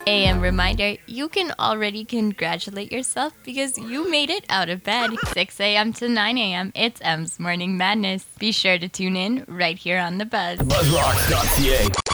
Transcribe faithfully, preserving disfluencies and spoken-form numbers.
a m reminder, you can already congratulate yourself because you made it out of bed. six a.m. to nine a.m. It's M's Morning Madness. Be sure to tune in right here on The Buzz. Buzzrocks dot c a